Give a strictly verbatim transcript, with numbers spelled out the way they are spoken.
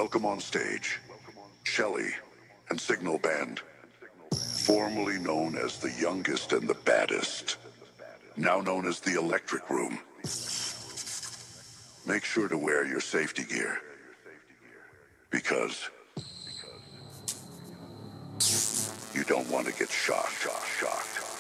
Welcome on stage, Shelley and Signal Band, formerly known as the youngest and the baddest, now known as the Electric Room. Make sure to wear your safety gear, because you don't want to get shocked, shocked, shocked.